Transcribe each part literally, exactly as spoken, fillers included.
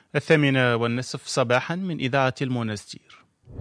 الثامنة والنصف صباحا من إذاعة المنستير.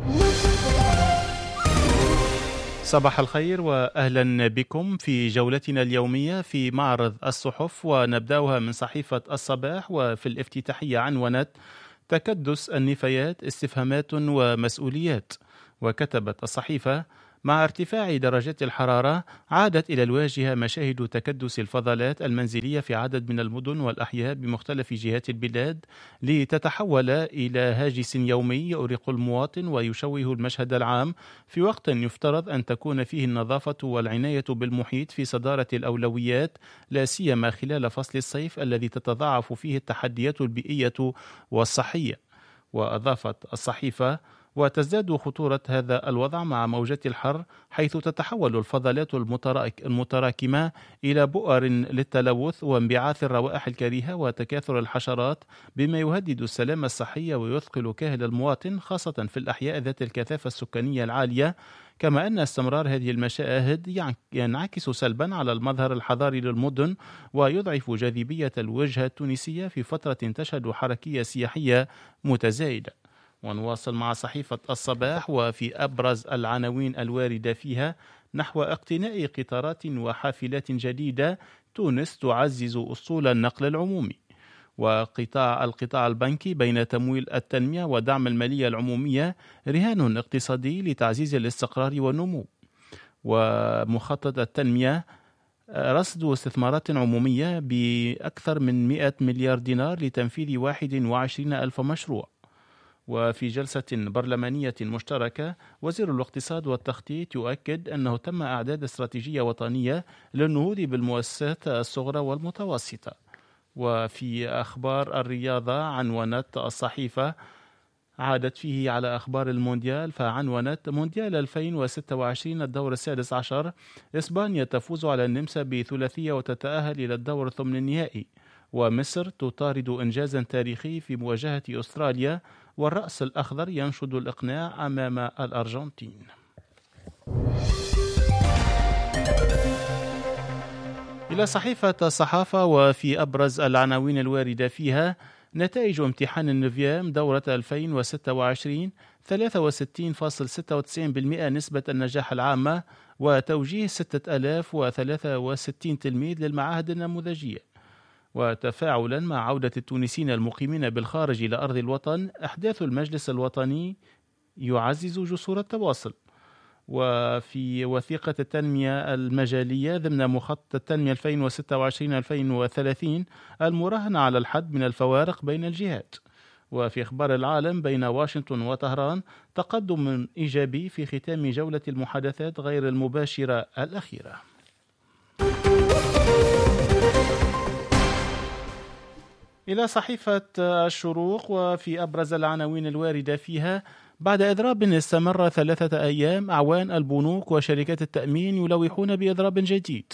صباح الخير وأهلا بكم في جولتنا اليومية في معرض الصحف، ونبدأها من صحيفة الصباح، وفي الافتتاحية عنونت تكدس النفايات استفهامات ومسؤوليات. وكتبت الصحيفة: مع ارتفاع درجات الحرارة عادت إلى الواجهة مشاهد تكدس الفضلات المنزلية في عدد من المدن والأحياء بمختلف جهات البلاد، لتتحول إلى هاجس يومي يؤرق المواطن ويشوه المشهد العام، في وقت يفترض أن تكون فيه النظافة والعناية بالمحيط في صدارة الأولويات، لا سيما خلال فصل الصيف الذي تتضاعف فيه التحديات البيئية والصحية. وأضافت الصحيفة: وتزداد خطورة هذا الوضع مع موجات الحر، حيث تتحول الفضلات المتراكمة إلى بؤر للتلوث وانبعاث الروائح الكريهة وتكاثر الحشرات، بما يهدد السلامة الصحية ويثقل كاهل المواطن، خاصة في الأحياء ذات الكثافة السكانية العالية. كما أن استمرار هذه المشاهد ينعكس سلبا على المظهر الحضاري للمدن، ويضعف جاذبية الوجهة التونسية في فترة تشهد حركية سياحية متزايدة. ونواصل مع صحيفة الصباح، وفي أبرز العناوين الواردة فيها: نحو اقتناء قطارات وحافلات جديدة، تونس تعزز أسطول النقل العمومي. وقطاع القطاع البنكي بين تمويل التنمية ودعم المالية العمومية رهان اقتصادي لتعزيز الاستقرار والنمو. ومخطط التنمية رصد استثمارات عمومية بأكثر من مئة مليار دينار لتنفيذ واحد وعشرين ألف مشروع. وفي جلسة برلمانية مشتركة، وزير الاقتصاد والتخطيط يؤكد أنه تم إعداد استراتيجية وطنية للنهوض بالمؤسسات الصغرى والمتوسطة. وفي أخبار الرياضة عنونت الصحيفة: عادت فيه على أخبار المونديال، فعنونت: مونديال ألفين وستة وعشرين الدور السادس عشر، إسبانيا تفوز على النمسا بثلاثية وتتأهل إلى الدور الثمن النهائي. ومصر تطارد إنجازا تاريخي في مواجهة أستراليا، والرأس الأخضر ينشد الإقناع أمام الأرجنتين. إلى صحيفة الصحافة، وفي أبرز العناوين الواردة فيها: نتائج امتحان النوفيام دورة ألفين وستة وعشرين، ثلاثة وستين فاصلة ستة وتسعين بالمئة نسبة النجاح العامة، وتوجيه ستة آلاف وثلاثة وستين تلميذ للمعاهد النموذجية. وتفاعلا مع عودة التونسيين المقيمين بالخارج إلى أرض الوطن، أحداث المجلس الوطني يعزز جسور التواصل. وفي وثيقة التنمية المجالية ضمن مخطط التنمية ألفين وستة وعشرين ألفين وثلاثين، المراهنة على الحد من الفوارق بين الجهات. وفي أخبار العالم، بين واشنطن وطهران تقدم إيجابي في ختام جولة المحادثات غير المباشرة الأخيرة. إلى صحيفة الشروق، وفي أبرز العناوين الواردة فيها: بعد إضراب استمر ثلاثة أيام، أعوان البنوك وشركات التأمين يلوحون بإضراب جديد.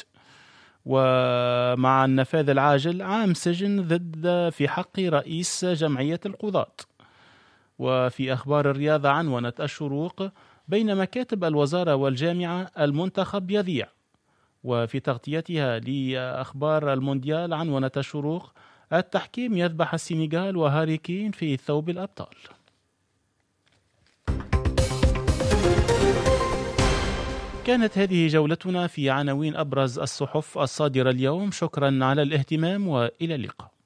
ومع النفاذ العاجل، عام سجن ضد في حق رئيس جمعية القضاة. وفي أخبار الرياضة عنونت الشروق: بين مكاتب الوزارة والجامعة المنتخب يضيع. وفي تغطيتها لأخبار المونديال عنونت الشروق: التحكيم يذبح السنغال وهاري كين في ثوب الأبطال. كانت هذه جولتنا في عناوين أبرز الصحف الصادرة اليوم. شكرا على الاهتمام وإلى اللقاء.